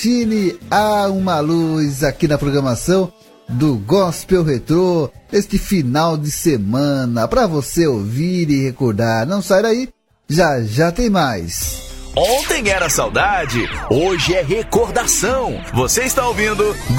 Cine Há Uma Luz aqui na programação do Gospel Retrô, este final de semana, para você ouvir e recordar. Não sai daí, já já tem mais. Ontem era saudade, hoje é recordação. Você está ouvindo